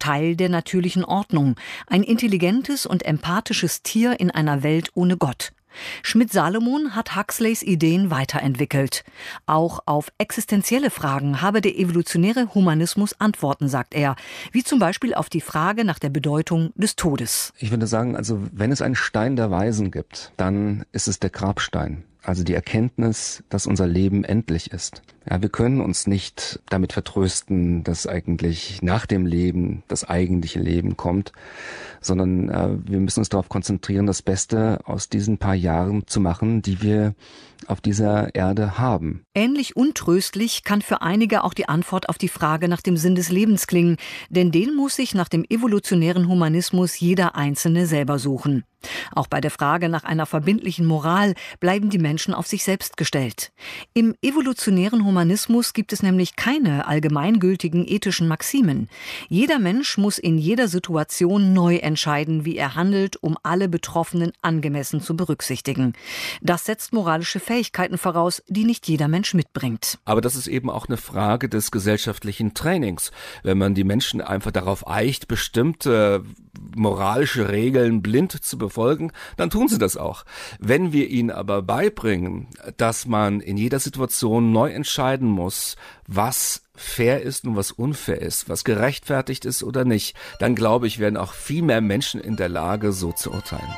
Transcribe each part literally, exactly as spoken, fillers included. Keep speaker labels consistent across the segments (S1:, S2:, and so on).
S1: Teil der natürlichen Ordnung, ein intelligentes und empathisches Tier in einer Welt ohne Gott. Schmidt-Salomon hat Huxleys Ideen weiterentwickelt. Auch auf existenzielle Fragen habe der evolutionäre Humanismus Antworten, sagt er, wie zum Beispiel auf die Frage nach der Bedeutung des Todes.
S2: Ich würde sagen, also wenn es einen Stein der Weisen gibt, dann ist es der Grabstein. Also die Erkenntnis, dass unser Leben endlich ist. Ja, wir können uns nicht damit vertrösten, dass eigentlich nach dem Leben das eigentliche Leben kommt, sondern äh, wir müssen uns darauf konzentrieren, das Beste aus diesen paar Jahren zu machen, die wir auf dieser Erde haben.
S1: Ähnlich untröstlich kann für einige auch die Antwort auf die Frage nach dem Sinn des Lebens klingen, denn den muss sich nach dem evolutionären Humanismus jeder Einzelne selber suchen. Auch bei der Frage nach einer verbindlichen Moral bleiben die Menschen auf sich selbst gestellt. Im evolutionären Humanismus gibt es nämlich keine allgemeingültigen ethischen Maximen. Jeder Mensch muss in jeder Situation neu entscheiden, wie er handelt, um alle Betroffenen angemessen zu berücksichtigen. Das setzt moralische Fähigkeiten voraus, die nicht jeder Mensch mitbringt.
S3: Aber das ist eben auch eine Frage des gesellschaftlichen Trainings. Wenn man die Menschen einfach darauf eicht, bestimmte moralische Regeln blind zu befolgen, dann tun sie das auch. Wenn wir ihnen aber beibringen, dass man in jeder Situation neu entscheiden muss, was fair ist und was unfair ist, was gerechtfertigt ist oder nicht, dann glaube ich, werden auch viel mehr Menschen in der Lage, so zu urteilen.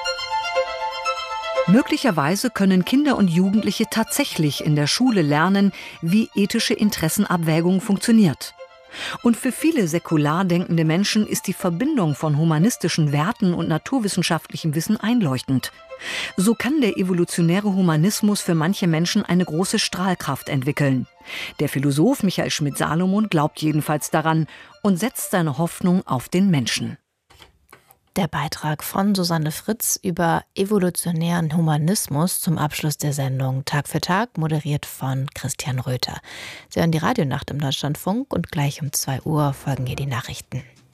S1: Möglicherweise können Kinder und Jugendliche tatsächlich in der Schule lernen, wie ethische Interessenabwägung funktioniert. Und für viele säkular denkende Menschen ist die Verbindung von humanistischen Werten und naturwissenschaftlichem Wissen einleuchtend. So kann der evolutionäre Humanismus für manche Menschen eine große Strahlkraft entwickeln. Der Philosoph Michael Schmidt-Salomon glaubt jedenfalls daran und setzt seine Hoffnung auf den Menschen.
S4: Der Beitrag von Susanne Fritz über evolutionären Humanismus zum Abschluss der Sendung Tag für Tag, moderiert von Christian Röther. Sie hören die Radionacht im Deutschlandfunk und gleich um zwei Uhr folgen hier die Nachrichten.